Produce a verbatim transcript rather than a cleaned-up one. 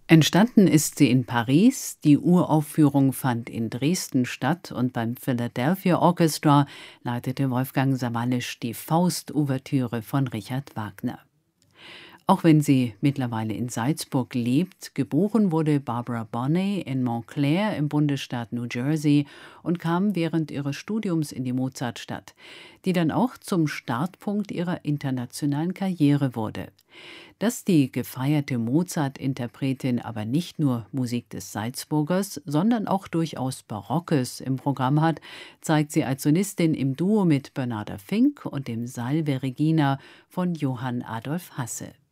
Entstanden ist sie in Paris, die Uraufführung fand in Dresden statt und beim Philadelphia Orchestra leitete Wolfgang Sawallisch die Faust-Ouvertüre von Richard Wagner. Auch wenn sie mittlerweile in Salzburg lebt, geboren wurde Barbara Bonney in Montclair im Bundesstaat New Jersey und kam während ihres Studiums in die Mozartstadt, die dann auch zum Startpunkt ihrer internationalen Karriere wurde. Dass die gefeierte Mozart-Interpretin aber nicht nur Musik des Salzburgers, sondern auch durchaus Barockes im Programm hat, zeigt sie als Solistin im Duo mit Bernarda Fink und dem Salve Regina von Johann Adolf Hasse.